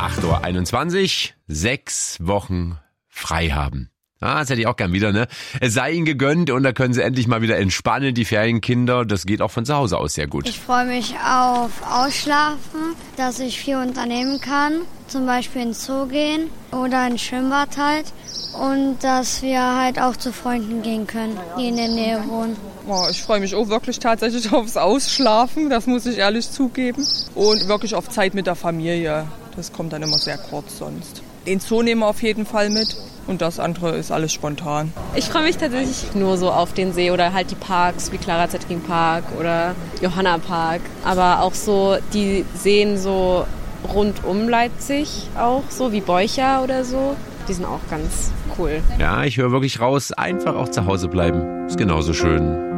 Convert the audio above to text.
8:21 Uhr, 6 Wochen frei haben. Das hätte ich auch gern wieder, ne? Es sei ihnen gegönnt und da können sie endlich mal wieder entspannen, die Ferienkinder. Das geht auch von zu Hause aus sehr gut. Ich freue mich auf Ausschlafen, dass ich viel unternehmen kann. Zum Beispiel ins Zoo gehen oder ins Schwimmbad halt. Und dass wir halt auch zu Freunden gehen können, die in der Nähe wohnen. Ich freue mich auch wirklich tatsächlich aufs Ausschlafen, das muss ich ehrlich zugeben. Und wirklich auf Zeit mit der Familie. Das kommt dann immer sehr kurz sonst. Den Zoo nehmen wir auf jeden Fall mit. Und das andere ist alles spontan. Ich freue mich tatsächlich nur so auf den See oder halt die Parks wie Clara Zetkin Park oder Johanna Park. Aber auch so die Seen so rund um Leipzig auch, so wie Beucher oder so. Die sind auch ganz cool. Ja, ich höre wirklich raus, einfach auch zu Hause bleiben. Ist genauso schön.